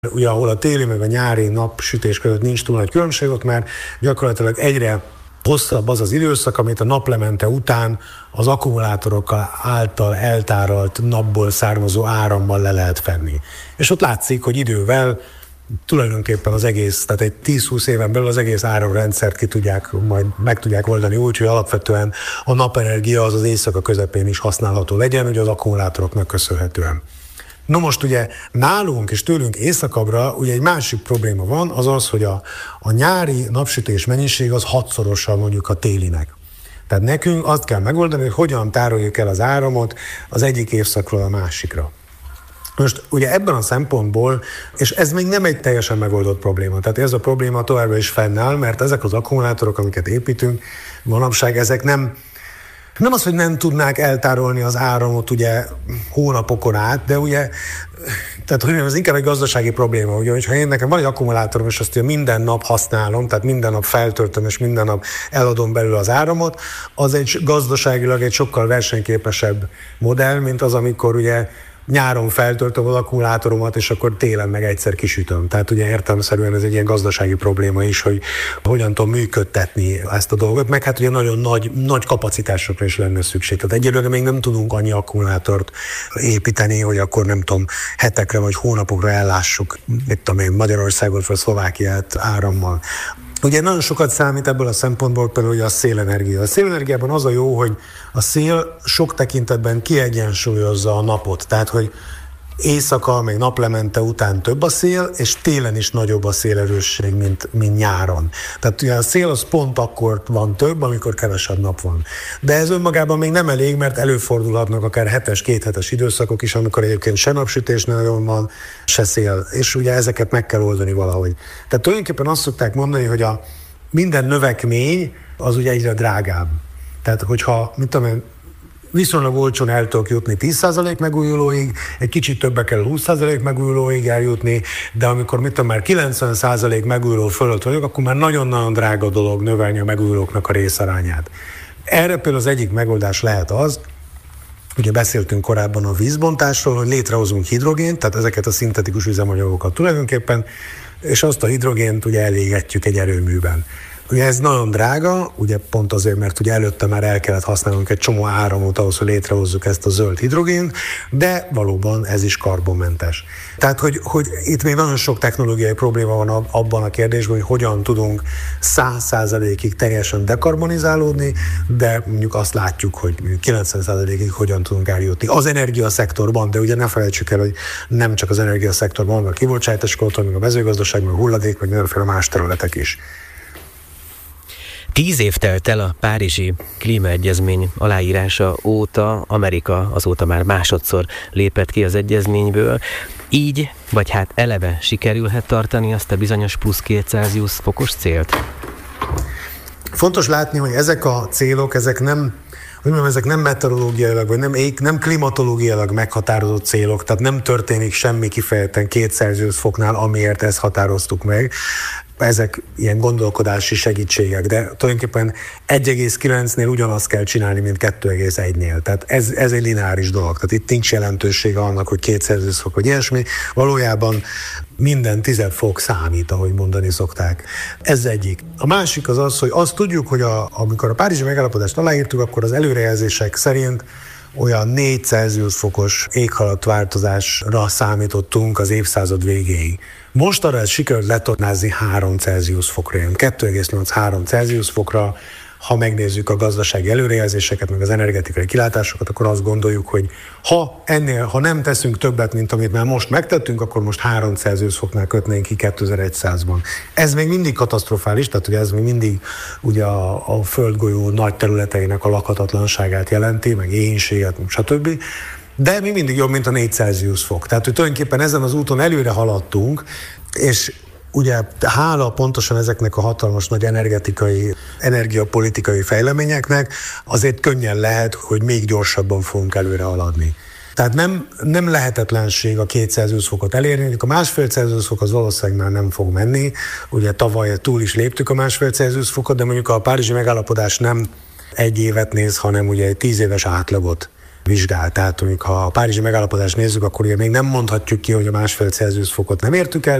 Ugye, ahol a téli meg a nyári napsütés között nincs túl nagy különbség, ott már gyakorlatilag egyre hosszabb az az időszak, amit a naplemente után az akkumulátorok által eltáralt napból származó árammal le lehet fedni. És ott látszik, hogy idővel tulajdonképpen az egész, tehát egy 10-20 éven belül az egész áramrendszert majd meg tudják oldani úgy, hogy alapvetően a napenergia az éjszaka közepén is használható legyen, ugye az akkumulátoroknak köszönhetően. No most ugye nálunk és tőlünk északabbra ugye egy másik probléma van, az az, hogy a nyári napsütés mennyiség az 6-szorosa mondjuk a télinek. Tehát nekünk azt kell megoldani, hogy hogyan tároljuk el az áramot az egyik évszakról a másikra. Most ugye ebben a szempontból, és ez még nem egy teljesen megoldott probléma, tehát ez a probléma továbbra is fennáll, mert ezek az akkumulátorok, amiket építünk, manapság ezek nem az, hogy nem tudnák eltárolni az áramot ugye hónapokon át, de ugye, tehát hogy ez inkább egy gazdasági probléma, ugye, hogyha én nekem van egy akkumulátorom, és azt ugye minden nap használom, tehát minden nap feltöltöm, és minden nap eladom belőle az áramot, az egy gazdaságilag egy sokkal versenyképesebb modell, mint az, amikor ugye nyáron feltöltöm az akkumulátoromat, és akkor télen meg egyszer kisütöm. Tehát ugye értelemszerűen ez egy ilyen gazdasági probléma is, hogy hogyan tudom működtetni ezt a dolgot, meg hát ugye nagyon nagy kapacitásokra is lenne szükség. Tehát egyelőre még nem tudunk annyi akkumulátort építeni, hogy akkor nem tudom, hetekre vagy hónapokra ellássuk, Magyarországot vagy Szlovákiát árammal. Ugye nagyon sokat számít ebből a szempontból például a szélenergia. A szélenergiában az a jó, hogy a szél sok tekintetben kiegyensúlyozza a napot. Tehát, hogy éjszaka, meg naplemente után több a szél, és télen is nagyobb a szélerősség, mint nyáron. Tehát ugye a szél az pont akkor van több, amikor kevesebb nap van. De ez önmagában még nem elég, mert előfordulhatnak akár kéthetes időszakok is, amikor egyébként se napsütés nagyon van, se szél. És ugye ezeket meg kell oldani valahogy. Tehát tulajdonképpen azt szokták mondani, hogy minden növekmény az ugye egyre drágább. Tehát hogyha, viszonylag olcsón el tudok jutni 10% megújulóig, egy kicsit többe kell 20% megújulóig eljutni, de amikor már 90% megújuló fölött vagyok, akkor már nagyon-nagyon drága dolog növelni a megújulóknak a részarányát. Erre például az egyik megoldás lehet az, ugye beszéltünk korábban a vízbontásról, hogy létrehozunk hidrogént, tehát ezeket a szintetikus üzemanyagokat tulajdonképpen, és azt a hidrogént ugye elégetjük egy erőműben. Ugye ez nagyon drága, ugye pont azért, mert ugye előtte már el kellett használnunk egy csomó áramot ahhoz, hogy létrehozzuk ezt a zöld hidrogént, de valóban ez is karbonmentes. Tehát, hogy itt még nagyon sok technológiai probléma van abban a kérdésben, hogy hogyan tudunk 100%-ig teljesen dekarbonizálódni, de mondjuk azt látjuk, hogy 90%-ig hogyan tudunk eljutni az energiaszektorban, de ugye ne felejtsük el, hogy nem csak az energiaszektorban vannak kibocsátások, hanem a mezőgazdaság, meg a hulladék, meg mindenféle más területek is. 10 év telt el a Párizsi Klímaegyezmény aláírása óta, Amerika azóta már másodszor lépett ki az egyezményből. Így, vagy hát eleve sikerülhet tartani azt a bizonyos plusz 2 fokos célt? Fontos látni, hogy ezek a célok, ezek nem meteorológiailag, vagy nem klimatológiailag meghatározott célok, tehát nem történik semmi kifejezetten 2 foknál, amiért ezt határoztuk meg. Ezek ilyen gondolkodási segítségek, de tulajdonképpen 1,9-nél ugyanazt kell csinálni, mint 2,1-nél. Tehát ez egy lineáris dolog. Tehát itt nincs jelentősége annak, hogy 2 fok vagy ilyesmi. Valójában minden 10 fok számít, ahogy mondani szokták. Ez egyik. A másik az, hogy azt tudjuk, hogy amikor a Párizsi megállapodást aláírtuk, akkor az előrejelzések szerint olyan 4 Celsius fokos éghajlatváltozásra számítottunk az évszázad végéig. Most arra ez sikerült letornázni 3 Celsius fokra, 2,8-3 Celsius fokra. Ha megnézzük a gazdasági előrejelzéseket, meg az energetikai kilátásokat, akkor azt gondoljuk, hogy ha nem teszünk többet, mint amit már most megtettünk, akkor most 3 Celsius foknál kötnénk ki 2100-ban. Ez még mindig katasztrofális, tehát ugye ez még mindig ugye a földgolyó nagy területeinek a lakhatatlanságát jelenti, meg éhínséget, stb. De még mindig jobb, mint a 4 Celsius fok. Tehát, hogy tulajdonképpen ezen az úton előre haladtunk, és ugye hála pontosan ezeknek a hatalmas nagy energiapolitikai fejleményeknek azért könnyen lehet, hogy még gyorsabban fogunk előre haladni. Tehát nem lehetetlenség a 2 Celsius fokot elérni, a 1,5 Celsius fok az valószínűleg már nem fog menni. Ugye tavaly túl is léptük a 1,5 Celsius fokot, de mondjuk a párizsi megállapodás nem egy évet néz, hanem ugye egy 10 éves átlagot vizsgál. Tehát, ha a párizsi megállapodást nézzük, akkor ugye még nem mondhatjuk ki, hogy a 1,5 Celsius fokot nem értük el,